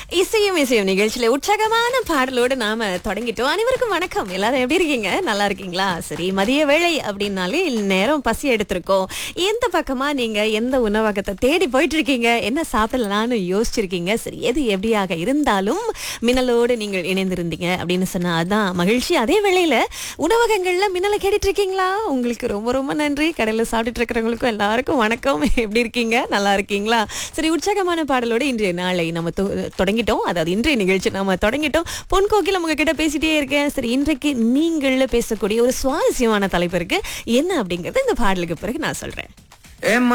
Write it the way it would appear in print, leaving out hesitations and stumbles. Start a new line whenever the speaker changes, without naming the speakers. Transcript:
இசையும் இசையும் நிகழ்ச்சியில உற்சாகமான பாடலோடு நாம தொடங்கிட்டோம். அனைவருக்கும் வணக்கம். எல்லாரும் எப்படி இருக்கீங்க? நல்லா இருக்கீங்களா? சரி, மதிய வேளை அப்படின்னாலே நேரம் பசி எடுத்திருக்கோம். எந்த பக்கமா நீங்க எந்த உணவகத்தை தேடி போயிட்டு இருக்கீங்க, என்ன சாப்பிடலான்னு யோசிச்சிருக்கீங்க? சரி, எது எப்படியாக இருந்தாலும் மின்னலோடு நீங்கள் இணைந்திருந்தீங்க அப்படின்னு சொன்னா அதான் மகிழ்ச்சி. அதே வேளையில உணவகங்கள்ல மின்னலை கேட்டுட்டு இருக்கீங்களா? உங்களுக்கு ரொம்ப ரொம்ப நன்றி. கடையில சாப்பிட்டுட்டு இருக்கிறவங்களுக்கும் எல்லாருக்கும் வணக்கம். எப்படி இருக்கீங்க? நல்லா இருக்கீங்களா? சரி, உற்சாகமான பாடலோடு இன்றைய நாளை நம்ம தொடங்கிட்டோம். அதாவது இன்றைய நிகழ்ச்சி நம்ம தொடங்கிட்டோம். பொன் கோகில உங்ககிட்ட பேசிட்டே இருக்கேன். சரி, இன்றைக்கு நீங்கள் பேசக்கூடிய ஒரு சுவாரஸ்யமான தலைப்பு இருக்கு. என்ன அப்படிங்கறது இந்த பாடலுக்கு பிறகு நான் சொல்றேன்.